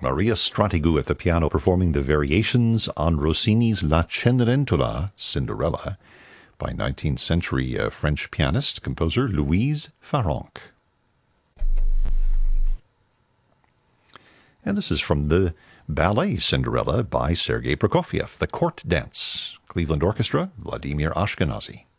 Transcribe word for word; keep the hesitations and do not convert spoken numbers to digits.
Maria Strategou at the piano performing the variations on Rossini's La Cenerentola, Cinderella, by nineteenth century uh, French pianist, composer Louise Farrenc. And this is from the ballet Cinderella by Sergei Prokofiev, the court dance. Cleveland Orchestra, Vladimir Ashkenazy.